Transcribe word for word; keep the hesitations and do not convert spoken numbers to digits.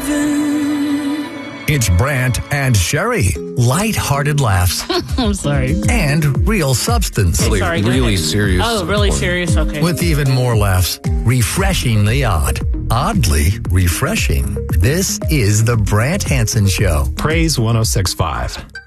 heaven. It's Brant and Sherry. Light-hearted laughs I'm sorry. and real substance. Okay, sorry, go really ahead. serious. Oh, really serious? Okay. With even more laughs. Refreshingly odd. Oddly refreshing. This is the Brant Hansen Show. Praise one oh six point five.